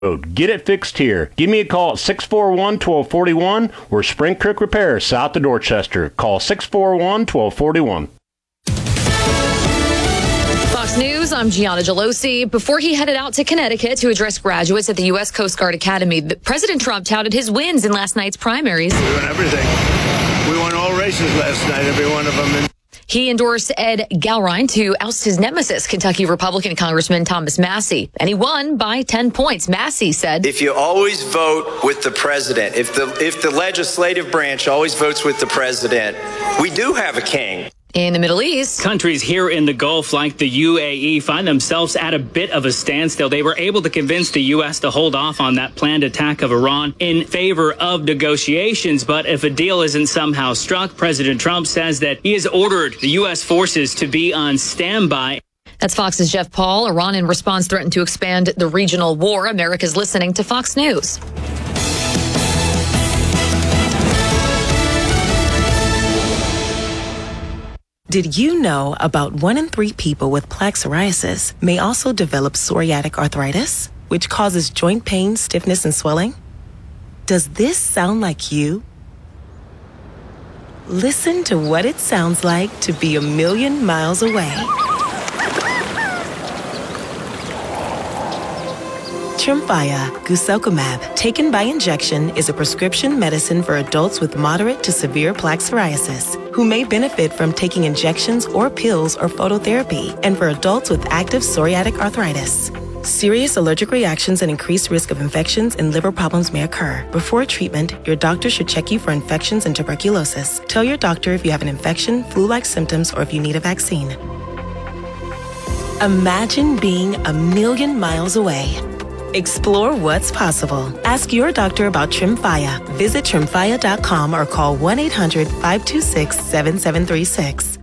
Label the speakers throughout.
Speaker 1: Get it fixed here. Give me a call at 641-1241 or Spring Creek Repair, south of Dorchester. Call 641-1241.
Speaker 2: Fox News, I'm Gianna Gelosi. Before he headed out to Connecticut to address graduates at the U.S. Coast Guard Academy, President Trump touted his wins in last night's primaries.
Speaker 3: We won everything. We won all races last night, every one of them.
Speaker 2: He endorsed Ed Galrine to oust his nemesis, Kentucky Republican Congressman Thomas Massie, and he won by 10 points. Massie said,
Speaker 4: "If you always vote with the president, if the legislative branch always votes with the president, we do have a king."
Speaker 2: In the Middle East,
Speaker 5: countries here in the Gulf, like the UAE, find themselves at a bit of a standstill. They were able to convince the U.S. to hold off on that planned attack of Iran in favor of negotiations. But if a deal isn't somehow struck, President Trump says that he has ordered the U.S. forces to be on standby.
Speaker 2: That's Fox's Jeff Paul. Iran, in response, threatened to expand the regional war. America's listening to Fox News.
Speaker 6: Did you know about 1 in 3 people with plaque psoriasis may also develop psoriatic arthritis, which causes joint pain, stiffness, and swelling? Does this sound like you? Listen to what it sounds like to be a million miles away. Tremfya guselkumab, taken by injection, is a prescription medicine for adults with moderate to severe plaque psoriasis who may benefit from taking injections or pills or phototherapy, and for adults with active psoriatic arthritis. Serious allergic reactions and increased risk of infections and liver problems may occur. Before treatment, your doctor should check you for infections and tuberculosis. Tell your doctor if you have an infection, flu-like symptoms, or if you need a vaccine. Imagine being a million miles away. Explore what's possible. Ask your doctor about Tremfya. Visit Tremfya.com or call 1-800-526-7736.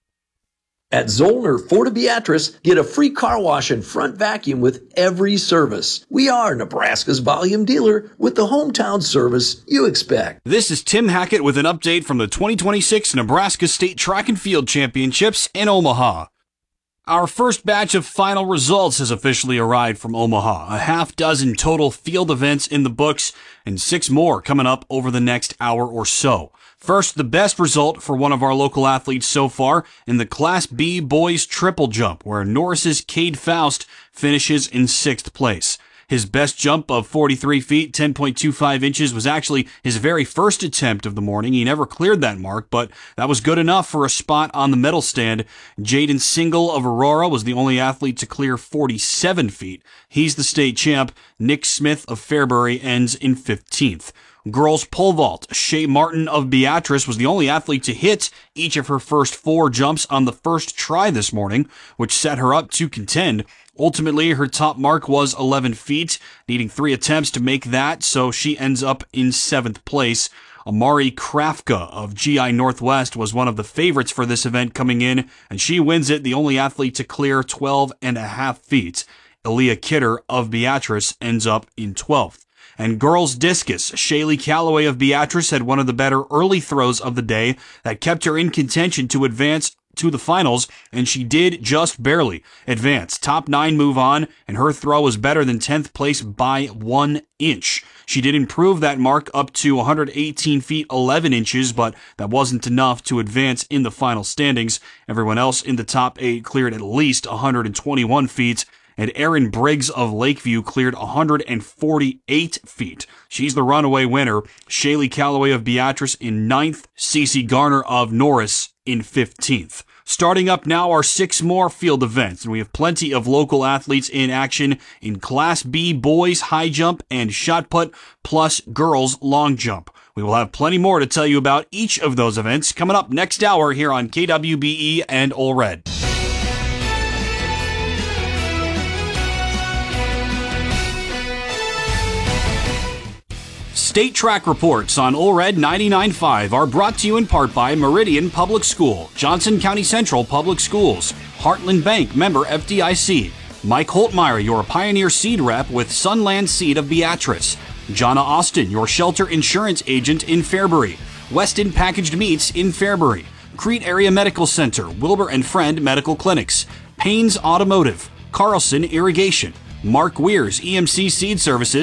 Speaker 7: At Zollner Ford Beatrice, get a free car wash and front vacuum with every service. We are Nebraska's volume dealer with the hometown service you expect.
Speaker 8: This is Tim Hackett with an update from the 2026 Nebraska State Track and Field Championships in Omaha. Our first batch of final results has officially arrived from Omaha. A half dozen total field events in the books and 6 more coming up over the next hour or so. First, the best result for one of our local athletes so far in the Class B boys triple jump, where Norris's Cade Faust finishes in 6th place. His best jump of 43 feet, 10.25 inches, was actually his very first attempt of the morning. He never cleared that mark, but that was good enough for a spot on the medal stand. Jaden Single of Aurora was the only athlete to clear 47 feet. He's the state champ. Nick Smith of Fairbury ends in 15th. Girls pole vault, Shea Martin of Beatrice was the only athlete to hit each of her first 4 jumps on the first try this morning, which set her up to contend. Ultimately, her top mark was 11 feet, needing 3 attempts to make that, so she ends up in 7th place. Amari Krafka of GI Northwest was one of the favorites for this event coming in, and she wins it, the only athlete to clear 12.5 feet. Aaliyah Kidder of Beatrice ends up in 12th. And girls discus, Shaylee Calloway of Beatrice had one of the better early throws of the day that kept her in contention to advance to the finals, and she did just barely advance. Top 9 move on, and her throw was better than 10th place by 1 inch. She did improve that mark up to 118 feet 11 inches, but that wasn't enough to advance in the final standings. Everyone else in the top 8 cleared at least 121 feet, and Erin Briggs of Lakeview cleared 148 feet. She's the runaway winner. Shaylee Calloway of Beatrice in 9th, Cece Garner of Norris in 15th. Starting up now are 6 more field events, and we have plenty of local athletes in action in Class B boys high jump and shot put, plus girls long jump. We will have plenty more to tell you about each of those events coming up next hour here on KWBE and Ole Red. State track reports on Ole Red 99.5 are brought to you in part by Meridian Public School, Johnson County Central Public Schools, Heartland Bank, member FDIC, Mike Holtmeyer, your Pioneer Seed rep with Sunland Seed of Beatrice, Jonna Austin, your shelter insurance agent in Fairbury, Weston Packaged Meats in Fairbury, Crete Area Medical Center, Wilbur and Friend Medical Clinics, Paynes Automotive, Carlson Irrigation, Mark Weir's EMC Seed Services